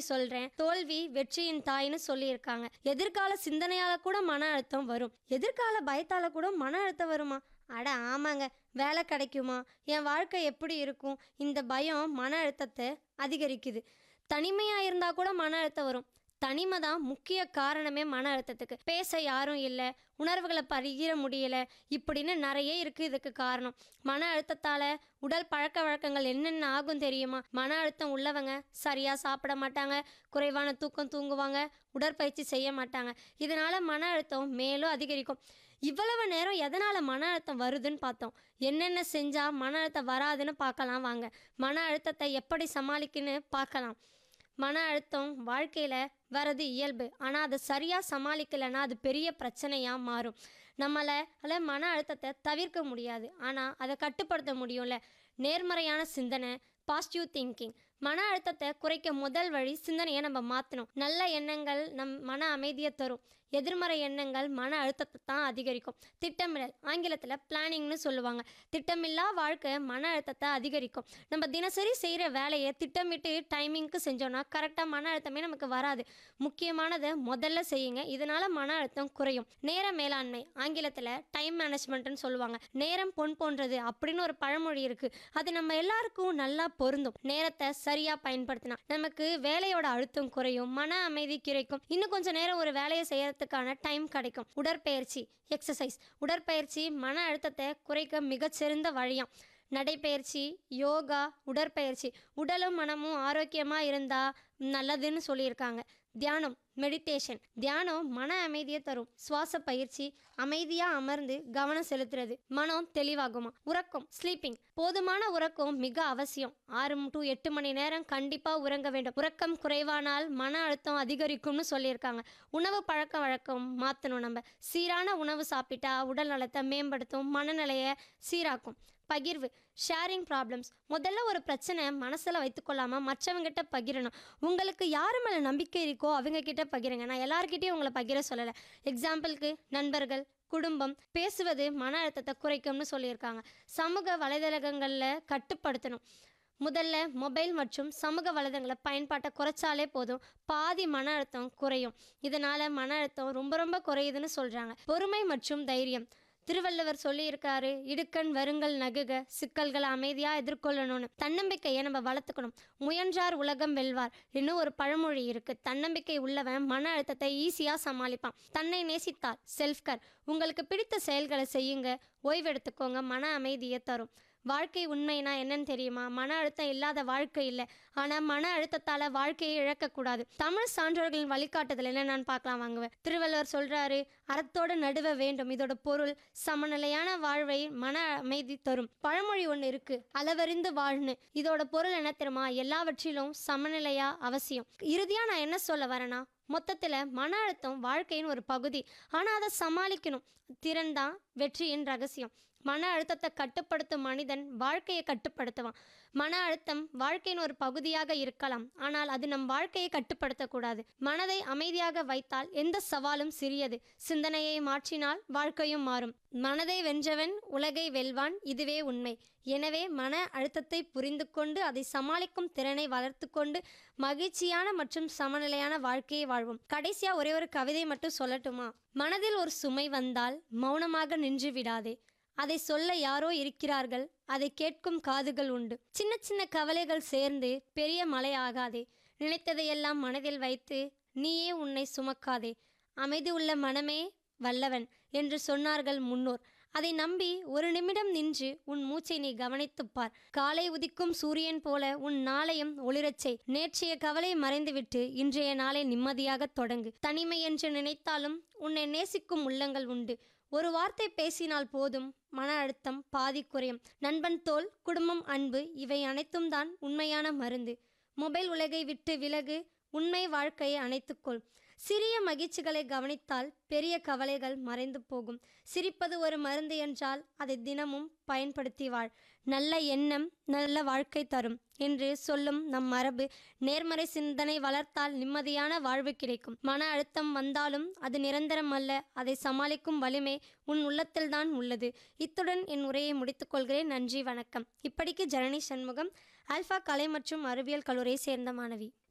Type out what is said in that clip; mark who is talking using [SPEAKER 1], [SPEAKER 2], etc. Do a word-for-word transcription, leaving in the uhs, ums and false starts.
[SPEAKER 1] சொல்றேன், தோல்வி வெற்றியின் தாயின்னு சொல்லியிருக்காங்க. எதிர்கால சிந்தனையால கூட மன அழுத்தம் வரும். எதிர்கால பயத்தால கூட மன அழுத்தம் வருமா? அட ஆமாங்க. வேலை கிடைக்குமா? என் வாழ்க்கை எப்படி இருக்கும்? இந்த பயம் மன அழுத்தத்தை அதிகரிக்குது. தனிமையா இருந்தா கூட மன அழுத்தம் வரும். தனிமை தான் முக்கிய காரணமே மன அழுத்தத்துக்கு. பேச யாரும் இல்லை, உணர்வுகளை பகிர முடியல, இப்படின்னு நிறைய இருக்குது இதுக்கு காரணம். மன அழுத்தத்தால் உடல் பழக்க வழக்கங்கள் என்னென்ன ஆகும் தெரியுமா? மன அழுத்தம் உள்ளவங்க சரியாக சாப்பிட மாட்டாங்க, குறைவான தூக்கம் தூங்குவாங்க, உடற்பயிற்சி செய்ய மாட்டாங்க. இதனால் மன அழுத்தம் மேலும் அதிகரிக்கும். இவ்வளவு நேரம் எதனால் மன அழுத்தம் வருதுன்னு பார்த்தோம். என்னென்ன செஞ்சால் மன அழுத்தம் வராதுன்னு பார்க்கலாம் வாங்க. மன அழுத்தத்தை எப்படி சமாளிக்குன்னு பார்க்கலாம். மன அழுத்தம் வாழ்க்கையில் வர்றது இயல்பு. ஆனால் அதை சரியாக சமாளிக்கலைன்னா அது பெரிய பிரச்சனையாக மாறும். நம்மளால் மன அழுத்தத்தை தவிர்க்க முடியாது, ஆனால் அதை கட்டுப்படுத்த முடியும்ல. நேர்மறையான சிந்தனை, பாசிட்டிவ் திங்கிங். மன அழுத்தத்தை குறைக்க முதல் வழி சிந்தனையை நம்ம மாற்றணும். நல்ல எண்ணங்கள் நம் மன அமைதியை தரும். எதிர்மறை எண்ணங்கள் மன அழுத்தத்தை தான் அதிகரிக்கும். திட்டமிடல், ஆங்கிலத்தில் பிளானிங்னு சொல்லுவாங்க. திட்டமில்லா வாழ்க்கை மன அழுத்தத்தை அதிகரிக்கும். நம்ம தினசரி செய்கிற வேலையை திட்டமிட்டு டைமிங்க்கு செஞ்சோன்னா கரெக்டாக மன அழுத்தமே நமக்கு வராது. முக்கியமானதை முதல்ல செய்யுங்க, இதனால் மன அழுத்தம் குறையும். நேர மேலாண்மை, ஆங்கிலத்தில் டைம் மேனேஜ்மெண்ட்னு சொல்லுவாங்க. நேரம் பொன் போன்றது அப்படின்னு ஒரு பழமொழி இருக்குது. அது நம்ம எல்லாருக்கும் நல்லா பொருந்தும். நேரத்தை சரியாக பயன்படுத்தினா நமக்கு வேலையோட அழுத்தம் குறையும், மன அமைதி கிடைக்கும். இன்னும் கொஞ்சம் நேரம் ஒரு வேலையை செய்யறதுக்கான டைம் கிடைக்கும். உடற்பயிற்சி, எக்ஸசைஸ். உடற்பயிற்சி மன அழுத்தத்தை குறைக்க மிகச்சிறந்த வழியாம். நடைப்பயிற்சி, யோகா, உடற்பயிற்சி. உடலும் மனமும் ஆரோக்கியமாக இருந்தால் நல்லதுன்னு சொல்லியிருக்காங்க. தியானம், மெடிடேஷன். தியானம் மன அமைதியை தரும். சுவாச பயிற்சி, அமைதியாக அமர்ந்து கவனம் செலுத்துறது, மனம் தெளிவாகுமா. உறக்கம், ஸ்லீப்பிங். போதுமான உறக்கம் மிக அவசியம். ஆறு டு எட்டு மணி நேரம் கண்டிப்பாக உறங்க வேண்டும். உறக்கம் குறைவானால் மன அழுத்தம் அதிகரிக்கும்னு சொல்லியிருக்காங்க. உணவு பழக்க வழக்கம் மாற்றணும். நம்ம சீரான உணவு சாப்பிட்டா உடல் நலத்தை மேம்படுத்தும், மனநிலையை சீராக்கும். பகிர்வு, ஷேரிங் ப்ராப்ளம்ஸ். முதல்ல ஒரு பிரச்சனை மனசில் வைத்துக்கொள்ளாமல் மற்றவங்கிட்ட பகிரணும். உங்களுக்கு யார் மேலே நம்பிக்கை இருக்கோ அவங்க கிட்ட பகிருங்க. நான் எல்லாருக்கிட்டையும் உங்களை பகிர சொல்லலை. எக்ஸாம்பிளுக்கு நண்பர்கள், குடும்பம். பேசுவது மன அழுத்தத்தை குறைக்கும்னு சொல்லியிருக்காங்க. சமூக வலைதளங்களில் கட்டுப்படுத்தணும். முதல்ல மொபைல் மற்றும் சமூக வலைதளங்களை பயன்பாட்டை குறைச்சாலே போதும், பாதி மன அழுத்தம் குறையும். இதனால் மன அழுத்தம் ரொம்ப ரொம்ப குறையுதுன்னு சொல்கிறாங்க. பொறுமை மற்றும் தைரியம். திருவள்ளுவர் சொல்லியிருக்காரு, இடுக்கண் வருங்கள் நகுக, சிக்கல்களை அமைதியாக எதிர்கொள்ளணும்னு. தன்னம்பிக்கையை நம்ம வளர்த்துக்கணும். முயன்றார் உலகம் வெல்வார் இன்னும் ஒரு பழமொழி இருக்குது. தன்னம்பிக்கை உள்ளவன் மன அழுத்தத்தை ஈஸியாக சமாளிப்பான். தன்னை நேசித்தார், செல்ஃப் கேர். உங்களுக்கு பிடித்த செயல்களை செய்யுங்க, ஓய்வெடுத்துக்கோங்க, மன அமைதியை தரும். வாழ்க்கை உண்மைனா என்னன்னு தெரியுமா? மன அழுத்தம் இல்லாத வாழ்க்கை இல்லை, ஆனால் மன அழுத்தத்தால் வாழ்க்கையை இழக்கக்கூடாது. தமிழ் சான்றோர்களின் வழிகாட்டுதல் என்னென்னு பார்க்கலாம் வாங்குவேன். திருவள்ளுவர் சொல்கிறாரு, அறத்தோடு நடுவ வேண்டும். இதோட பொருள் சமநிலையான வாழ்வை மன அமைதி தரும். பழமொழி ஒன்று இருக்குது, அளவறிந்து வாழ்னு. இதோட பொருள் என்ன தெரியுமா? எல்லாவற்றிலும் சமநிலையா அவசியம். இறுதியாக நான் என்ன சொல்ல வரேன்னா, மொத்தத்தில் மன அழுத்தம் வாழ்க்கையின் ஒரு பகுதி, ஆனால் அதை சமாளிக்கணும் திறன் தான் வெற்றியின் ரகசியம். மன அழுத்தத்தை கட்டுப்படுத்தும் மனிதன் வாழ்க்கையை கட்டுப்படுத்துவான். மன அழுத்தம் வாழ்க்கையின் ஒரு பகுதியாக இருக்கலாம், ஆனால் அது நம் வாழ்க்கையை கட்டுப்படுத்தக்கூடாது. மனதை அமைதியாக வைத்தால் எந்த சவாலும் சிறியது. சிந்தனையை மாற்றினால் வாழ்க்கையும் மாறும். மனதை வென்றவன் உலகை வெல்வான், இதுவே உண்மை. எனவே மன அழுத்தத்தை புரிந்து கொண்டு அதை சமாளிக்கும் திறனை வளர்த்து கொண்டு மகிழ்ச்சியான மற்றும் சமநிலையான வாழ்க்கையை வாழ்வோம். கடைசியாக ஒரே ஒரு கவிதை மட்டும் சொல்லட்டுமா? மனதில் ஒரு சுமை வந்தால் மௌனமாக நின்று விடாதே. அதை சொல்ல யாரோ இருக்கிறார்கள், அதை கேட்கும் காதுகள் உண்டு. சின்ன சின்ன கவலைகள் சேர்ந்து பெரிய மலை ஆகாதே. நினைத்ததையெல்லாம் மனதில் வைத்து நீயே உன்னை சுமக்காதே. அமைதி உள்ள மனமே வல்லவன் என்று சொன்னார்கள் முன்னோர். அதை நம்பி ஒரு நிமிடம் நின்று உன் மூச்சை நீ கவனித்துப்பார். காலை உதிக்கும் சூரியன் போல உன் நாளையும் ஒளிரச்சை. நேற்றைய கவலை மறைந்துவிட்டு இன்றைய நாளை நிம்மதியாக தொடங்கு. தனிமை என்று நினைத்தாலும் உன்னை நேசிக்கும் உள்ளங்கள் உண்டு. ஒரு வார்த்தை பேசினால் போதும், மன அழுத்தம் பாதி குறையும். நண்பன் தோள், குடும்பம், அன்பு, இவை அனைத்தும் தான் உண்மையான மருந்து. மொபைல் உலகை விட்டு விலகு, உண்மை வாழ்க்கையை அணைத்துக்கொள். சிறிய மகிழ்ச்சிகளை கவனித்தால் பெரிய கவலைகள் மறைந்து போகும். சிரிப்பது ஒரு மருந்து என்றால் அதை தினமும் பயன்படுத்தி வாழ். நல்ல எண்ணம் நல்ல வாழ்க்கை தரும் என்று சொல்லும் நம் மரபு. நேர்மறை சிந்தனை வளர்த்தால் நிம்மதியான வாழ்வு கிடைக்கும். மன அழுத்தம் வந்தாலும் அது நிரந்தரம் அல்ல, அதை சமாளிக்கும் வலிமை உன் உள்ளத்தில்தான் உள்ளது. இத்துடன் என் உரையை முடித்துக்கொள்கிறேன். நன்றி, வணக்கம். இப்படிக்கு ஜனனி சண்முகம், ஆல்ஃபா கலை மற்றும் அறிவியல் கல்லூரியை சேர்ந்த மாணவி.